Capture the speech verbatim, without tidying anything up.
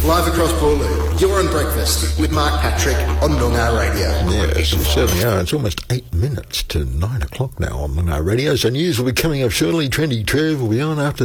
Live across Boorloo, you're on Breakfast with Mark Patrick on Noongar Radio. Yes, we certainly are. It's almost eight minutes to nine o'clock now on Noongar Radio. So news will be coming up shortly. Trendy Trev will be on after